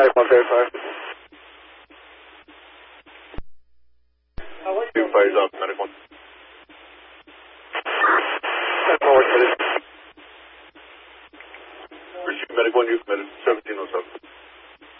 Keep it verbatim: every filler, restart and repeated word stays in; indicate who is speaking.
Speaker 1: Medic one thirty-five.
Speaker 2: Two fires up, Medic one.
Speaker 1: Medic one,
Speaker 2: Pursuit Medic one, you've Medic seventeen oh seven.